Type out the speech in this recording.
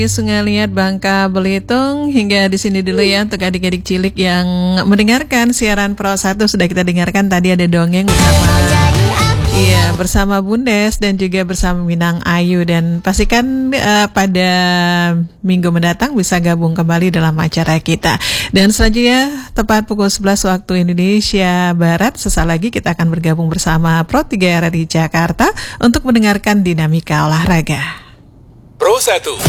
Sungai Liat, Bangka Belitung. Hingga di sini dulu ya untuk adik-adik cilik yang mendengarkan siaran Pro 1. Sudah kita dengarkan tadi ada dongeng bersama Bundes dan juga bersama Minang Ayu. Dan pastikan pada minggu mendatang bisa gabung kembali dalam acara kita. Dan selanjutnya tepat pukul 11 waktu Indonesia Barat, sesaat lagi kita akan bergabung bersama Pro 3 RRI Jakarta untuk mendengarkan dinamika olahraga. Pro 1